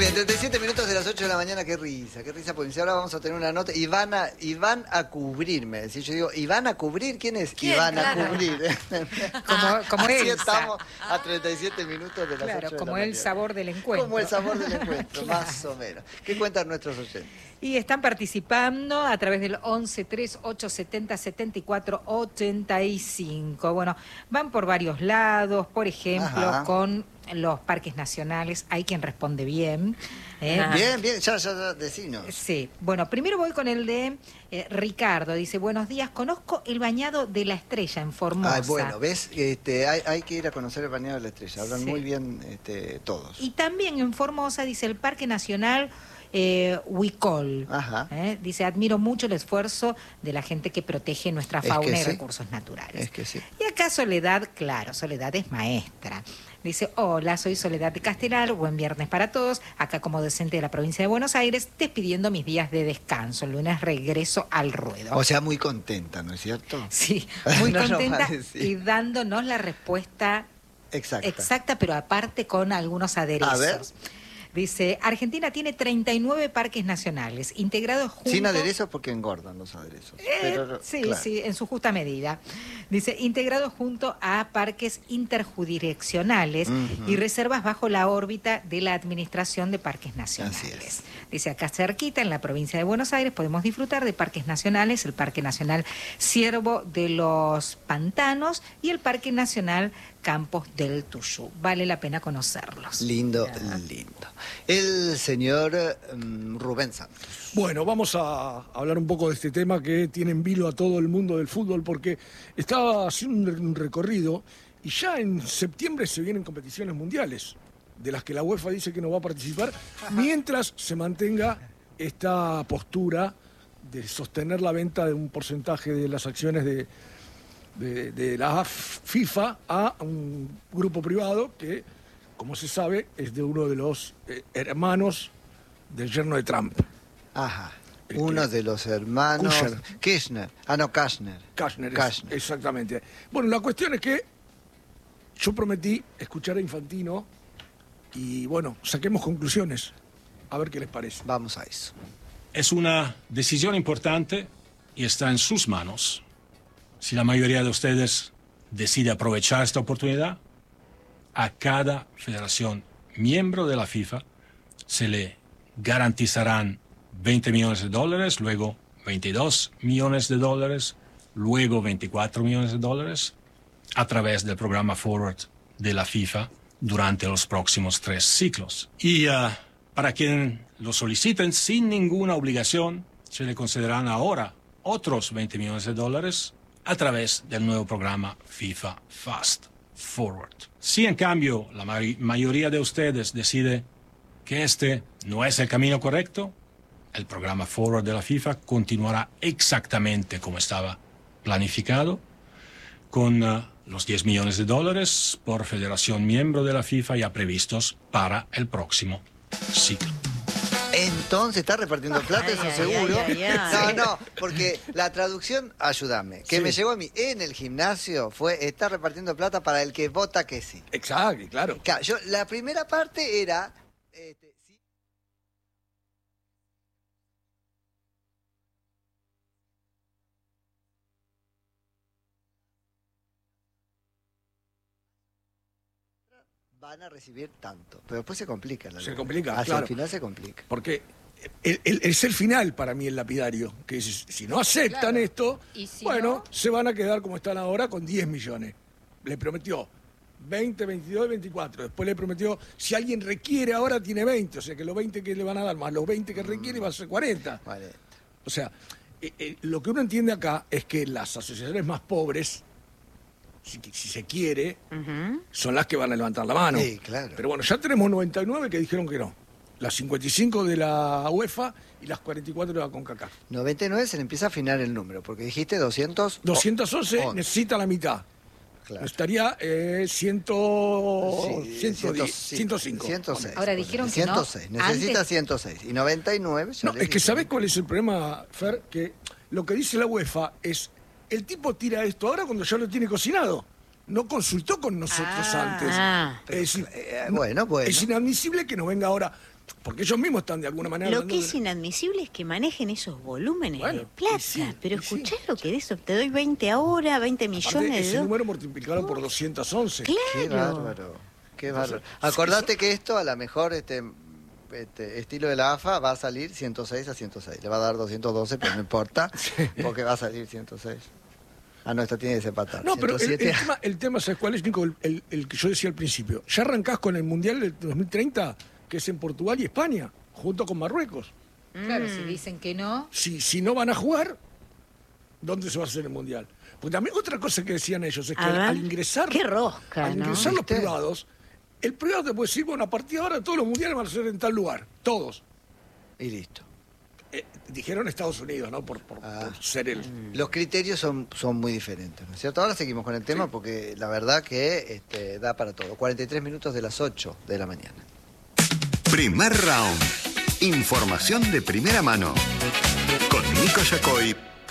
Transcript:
bien, 37 minutos de las 8 de la mañana, qué risa, porque si ahora vamos a tener una nota, y van a cubrir, me decía. Yo digo, ¿y van a cubrir? ¿Quién es? ¿Quién? Iván Claro. a cubrir. Como Así Elsa. estamos a 37 minutos de las 8 Claro, de la como mañana. el sabor del encuentro. Como el sabor del encuentro, Claro. más o menos. ¿Qué cuentan nuestros oyentes? Y están participando a través del 11 38 70 74 85. Bueno, van por varios lados, por ejemplo, Ajá. con los parques nacionales. Hay quien responde bien. Bien, ya, decinos. Sí, bueno, primero voy con el de Ricardo. Dice, buenos días, conozco el bañado de la Estrella en Formosa. Ah, bueno, ¿ves? Hay que ir a conocer el bañado de la Estrella. Hablan Sí. muy bien todos. Y también en Formosa, dice, el Parque Nacional Huicol. Ajá. Dice, admiro mucho el esfuerzo de la gente que protege nuestra Es que fauna y sí. recursos naturales. Es que sí. Y acá Soledad, claro, Soledad es maestra. Dice, hola, soy Soledad de Castelar, buen viernes para todos. Acá como docente de la provincia de Buenos Aires, despidiendo mis días de descanso. El lunes regreso al ruedo. O sea, muy contenta, ¿no es cierto? Sí, muy No lo contenta parece. y dándonos la respuesta exacta, pero aparte con algunos aderezos. A ver. Dice, Argentina tiene 39 parques nacionales, integrados juntos... Sin aderezos porque engordan los aderezos. Pero, sí, claro. sí, en su justa medida. Dice, integrados junto a parques interjurisdiccionales y reservas bajo la órbita de la Administración de Parques Nacionales. Así es. Dice, acá cerquita, en la provincia de Buenos Aires, podemos disfrutar de parques nacionales, el Parque Nacional Ciervo de los Pantanos y el Parque Nacional Campos del Tuyú. Vale la pena conocerlos. Lindo, lindo. El señor Rubén Santos. Bueno, vamos a hablar un poco de este tema que tiene en vilo a todo el mundo del fútbol, porque estaba haciendo un recorrido y ya en septiembre se vienen competiciones mundiales, de las que la UEFA dice que no va a participar, mientras se mantenga esta postura de sostener la venta de un porcentaje de las acciones de la FIFA a un grupo privado que, como se sabe, es de uno de los hermanos del yerno de Trump. Ajá. Uno de los hermanos... Kushner. Kashner, exactamente. Bueno, la cuestión es que yo prometí escuchar a Infantino y, bueno, saquemos conclusiones. A ver qué les parece. Vamos a eso. Es una decisión importante y está en sus manos. Si la mayoría de ustedes decide aprovechar esta oportunidad, a cada federación miembro de la FIFA se le garantizarán $20 millones, luego $22 millones, luego $24 millones a través del programa Forward de la FIFA durante los próximos 3 ciclos. Y para quien lo soliciten sin ninguna obligación, se le concederán ahora otros $20 millones a través del nuevo programa FIFA Fast Forward. Si en cambio la mayoría de ustedes decide que este no es el camino correcto, el programa Forward de la FIFA continuará exactamente como estaba planificado, con los $10 millones por federación miembro de la FIFA ya previstos para el próximo ciclo. Entonces está repartiendo plata, eso seguro. No, porque la traducción, ayúdame, que me llegó a mí en el gimnasio fue, está repartiendo plata para el que vota que sí. Exacto, claro. La primera parte era... sí. Van a recibir tanto, pero después se complica. Se complica, hacia claro. el final se complica. Porque es el final para mí el lapidario, que si no aceptan esto, ¿Y si bueno, no? se van a quedar como están ahora con 10 millones. Le prometió 20, 22 y 24. Después le prometió, si alguien requiere ahora tiene 20, o sea que los 20 que le van a dar más los 20 que requiere va a ser 40. Vale. O sea, lo que uno entiende acá es que las asociaciones más pobres, si se quiere, son las que van a levantar la mano. Sí, claro. Pero bueno, ya tenemos 99 que dijeron que no. Las 55 de la UEFA y las 44 de la CONCACAF. 99 se le empieza a afinar el número, porque dijiste 200... 211 11. necesita la mitad. Claro. Estaría 105. 106. Ahora dijeron que no. 106. Necesita Antes- 106. Y 99... ya No, le es que dije. ¿sabés cuál es el problema, Fer? Que lo que dice la UEFA es, el tipo tira esto ahora cuando ya lo tiene cocinado. No consultó con nosotros antes. Ah. Es decir, Bueno. es inadmisible que nos venga ahora, porque ellos mismos están de alguna manera... Lo que es inadmisible es que manejen esos volúmenes de plata. Pero escuchá lo que de eso, te doy 20 ahora, 20 millones de dólares. Ese número multiplicado por 211. Claro. Qué bárbaro, qué bárbaro. Acordate que esto, a lo mejor, estilo de la AFA va a salir 106 a 106. Le va a dar 212, pero no importa, porque va a salir 106. Ah, no, esto tiene que desempatar. No, pero 107. el tema, ¿sabes cuál es, Nico? El que yo decía al principio. Ya arrancás con el Mundial del 2030, que es en Portugal y España, junto con Marruecos. Claro, si dicen que no... Si no van a jugar, ¿dónde se va a hacer el Mundial? Porque también otra cosa que decían ellos es que al ingresar... ¡Qué rosca! Al ingresar los privados, el privado te puede decir, bueno, a partir de ahora todos los mundiales van a ser en tal lugar. Todos. Y listo. Dijeron Estados Unidos, ¿no? Por ser el... Los criterios son muy diferentes, ¿no es cierto? Ahora seguimos con el tema porque la verdad que da para todo. 43 minutos de las 8 de la mañana. Primer round. Información de primera mano. Con Nico Yacoy